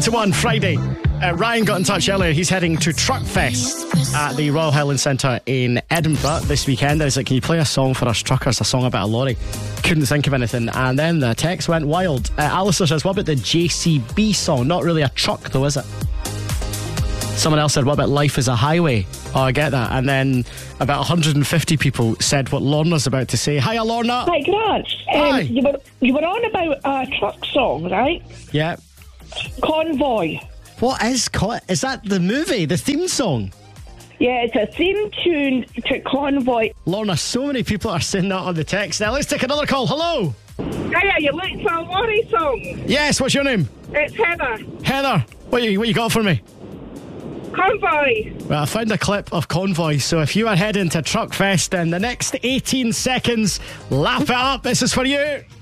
To one Friday. Ryan got in touch earlier. He's heading to Truckfest at the Royal Highland Centre in Edinburgh this weekend. I was like, can you play a song for us truckers, a song about a lorry? Couldn't think of anything. And then the text went wild. Alistair says, what about the JCB song? Not really a truck though, is it? Someone else said, what about Life is a Highway? Oh, I get that. And then about 150 people said what Lorna's about to say. Hiya, Lorna. Hi, Grant. Hi. You were on about a truck song, right? Yeah. Convoy. What is that the movie, the theme song? Yeah, it's a theme tune to Convoy. Lorna, so many people are saying that on the text. Now, let's take another call. Hello. Hiya, you look for a lorry song. Yes, what's your name? It's Heather. Heather, what you got for me? Convoy. Well, I found a clip of Convoy, so if you are heading to Truckfest in the next 18 seconds, lap it up. This is for you.